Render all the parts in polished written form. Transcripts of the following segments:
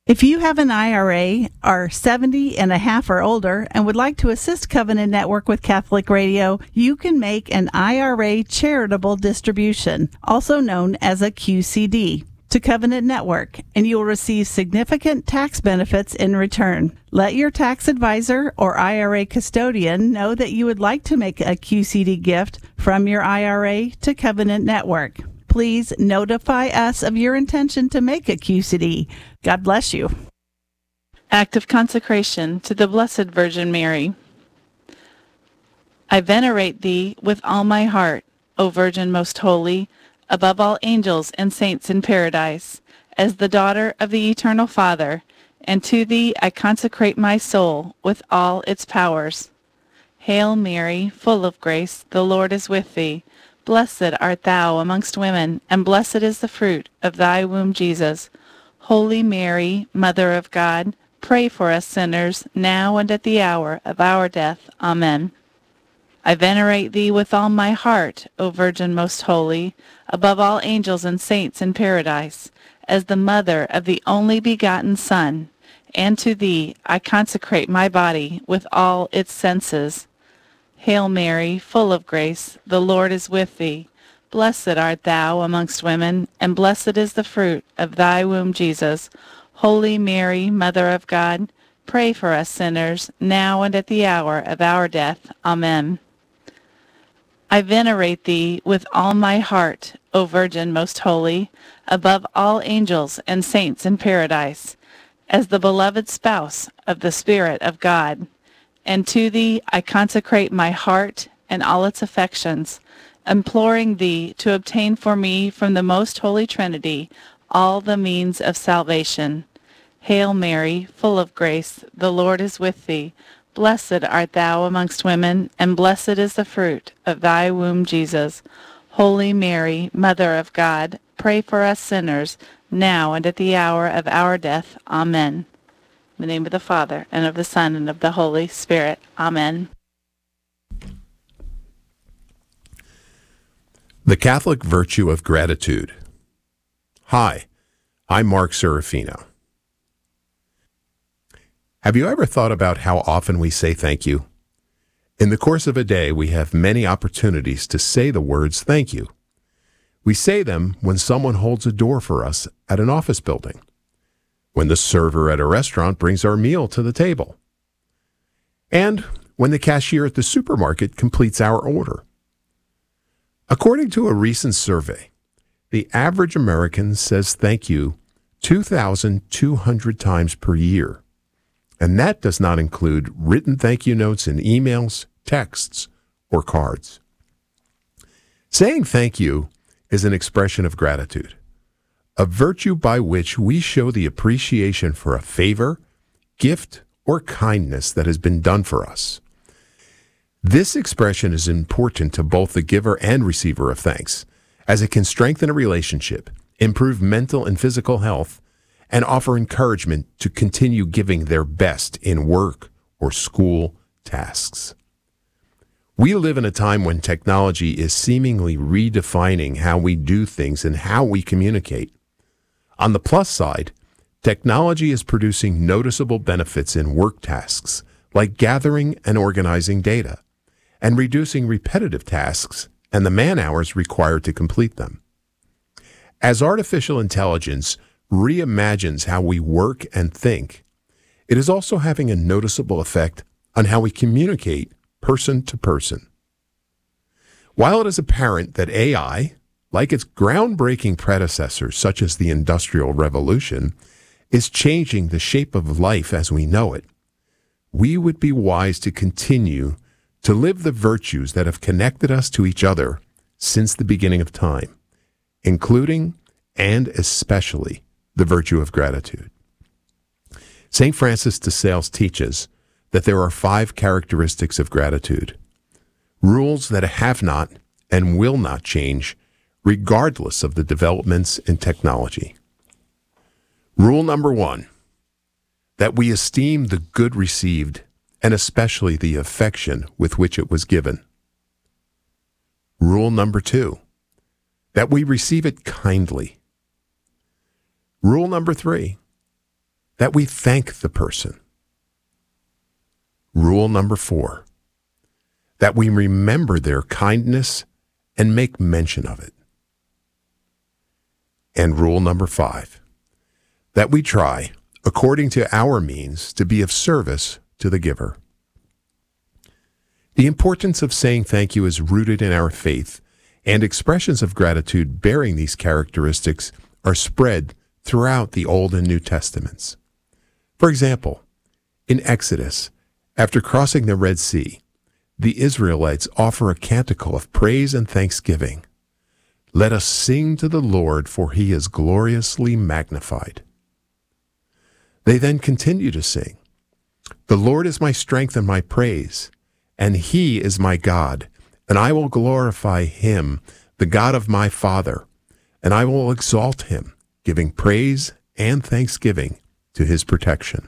If you have an IRA, are 70 and a half or older, and would like to assist Covenant Network with Catholic Radio, you can make an IRA charitable distribution, also known as a QCD, to Covenant Network, and you will receive significant tax benefits in return. Let your tax advisor or IRA custodian know that you would like to make a QCD gift from your IRA to Covenant Network. Please notify us of your intention to make a QCD. God bless you. Act of consecration to the Blessed Virgin Mary. I venerate thee with all my heart, O Virgin most holy, above all angels and saints in paradise, as the daughter of the Eternal Father, and to thee I consecrate my soul with all its powers. Hail Mary, full of grace, the Lord is with thee. Blessed art thou amongst women, and blessed is the fruit of thy womb, Jesus. Holy Mary, Mother of God, pray for us sinners, now and at the hour of our death. Amen. I venerate thee with all my heart, O Virgin most holy, above all angels and saints in paradise, as the mother of the only begotten Son, and to thee I consecrate my body with all its senses. Hail Mary, full of grace, the Lord is with thee. Blessed art thou amongst women, and blessed is the fruit of thy womb, Jesus. Holy Mary, Mother of God, pray for us sinners, now and at the hour of our death. Amen. I venerate thee with all my heart, O Virgin most holy, above all angels and saints in paradise, as the beloved spouse of the Spirit of God. And to thee I consecrate my heart and all its affections, imploring thee to obtain for me from the most holy Trinity all the means of salvation. Hail Mary, full of grace, the Lord is with thee. Blessed art thou amongst women, and blessed is the fruit of thy womb, Jesus. Holy Mary, Mother of God, pray for us sinners, now and at the hour of our death. Amen. In the name of the Father, and of the Son, and of the Holy Spirit. Amen. The Catholic Virtue of Gratitude. Hi, I'm Mark Serafino. Have you ever thought about how often we say thank you? In the course of a day, we have many opportunities to say the words thank you. We say them when someone holds a door for us at an office building, when the server at a restaurant brings our meal to the table, and when the cashier at the supermarket completes our order. According to a recent survey, the average American says thank you 2,200 times per year, and that does not include written thank you notes in emails, texts, or cards. Saying thank you is an expression of gratitude, a virtue by which we show the appreciation for a favor, gift, or kindness that has been done for us. This expression is important to both the giver and receiver of thanks, as it can strengthen a relationship, improve mental and physical health, and offer encouragement to continue giving their best in work or school tasks. We live in a time when technology is seemingly redefining how we do things and how we communicate. On the plus side, technology is producing noticeable benefits in work tasks, like gathering and organizing data, and reducing repetitive tasks and the man-hours required to complete them. As artificial intelligence reimagines how we work and think, it is also having a noticeable effect on how we communicate person to person. While it is apparent that AI, like its groundbreaking predecessors such as the Industrial Revolution, is changing the shape of life as we know it, we would be wise to continue to live the virtues that have connected us to each other since the beginning of time, including and especially the virtue of gratitude. St. Francis de Sales teaches that there are 5 characteristics of gratitude, rules that have not and will not change regardless of the developments in technology. Rule number 1, that we esteem the good received and especially the affection with which it was given. Rule number 2, that we receive it kindly. Rule number 3, that we thank the person. Rule number 4, that we remember their kindness and make mention of it. And rule number 5, that we try, according to our means, to be of service to the giver. The importance of saying thank you is rooted in our faith, and expressions of gratitude bearing these characteristics are spread throughout the Old and New Testaments. For example, in Exodus, after crossing the Red Sea, the Israelites offer a canticle of praise and thanksgiving. Let us sing to the Lord, for he is gloriously magnified. They then continue to sing, the Lord is my strength and my praise, and he is my God, and I will glorify him, the God of my Father, and I will exalt him, giving praise and thanksgiving to his protection.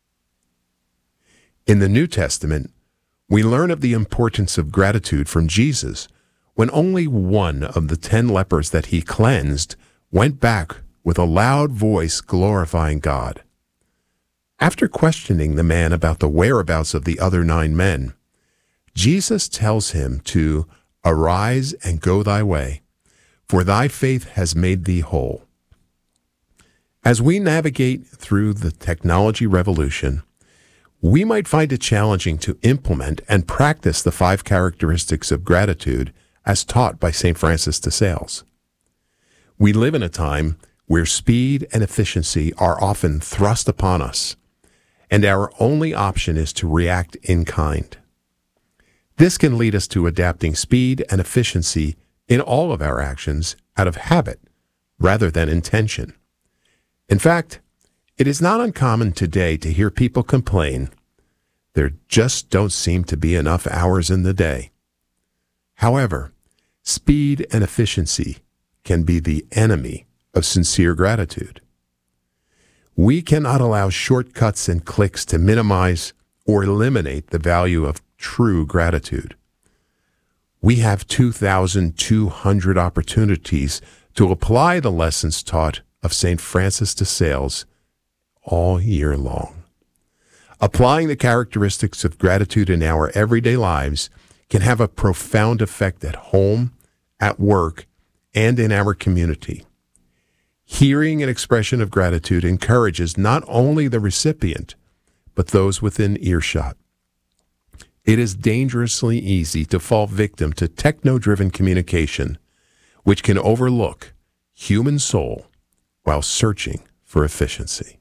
In the New Testament, we learn of the importance of gratitude from Jesus when only one of the 10 lepers that he cleansed went back with a loud voice glorifying God. After questioning the man about the whereabouts of the other 9 men, Jesus tells him to arise and go thy way, for thy faith has made thee whole. As we navigate through the technology revolution, we might find it challenging to implement and practice the 5 characteristics of gratitude as taught by St. Francis de Sales. We live in a time where speed and efficiency are often thrust upon us, and our only option is to react in kind. This can lead us to adapting speed and efficiency in all of our actions out of habit rather than intention. In fact, it is not uncommon today to hear people complain, there just don't seem to be enough hours in the day. However, speed and efficiency can be the enemy of sincere gratitude. We cannot allow shortcuts and clicks to minimize or eliminate the value of true gratitude. We have 2,200 opportunities to apply the lessons taught of St. Francis de Sales all year long. Applying the characteristics of gratitude in our everyday lives can have a profound effect at home, at work, and in our community. Hearing an expression of gratitude encourages not only the recipient, but those within earshot. It is dangerously easy to fall victim to techno-driven communication, which can overlook human soul while searching for efficiency.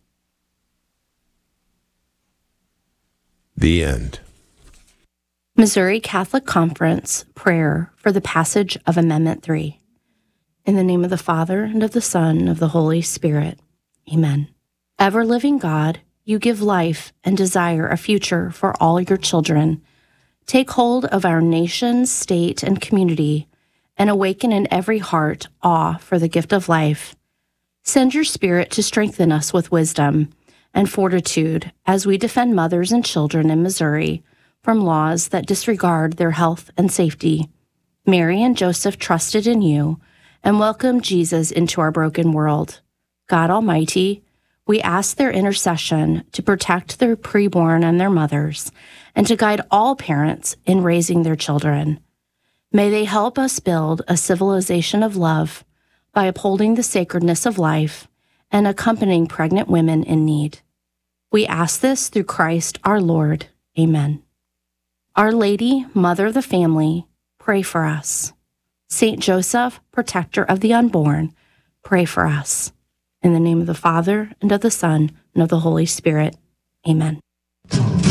The end. Missouri Catholic Conference Prayer for the Passage of Amendment 3. In the name of the Father, and of the Son, and of the Holy Spirit. Amen. Ever-living God, you give life and desire a future for all your children. Take hold of our nation, state, and community, and awaken in every heart awe for the gift of life. Send your Spirit to strengthen us with wisdom and fortitude as we defend mothers and children in Missouri from laws that disregard their health and safety. Mary and Joseph trusted in you and welcomed Jesus into our broken world. God Almighty, we ask their intercession to protect their preborn and their mothers, and to guide all parents in raising their children. May they help us build a civilization of love by upholding the sacredness of life and accompanying pregnant women in need. We ask this through Christ our Lord. Amen. Our Lady, Mother of the Family, pray for us. Saint Joseph, protector of the unborn, pray for us. In the name of the Father, and of the Son, and of the Holy Spirit. Amen.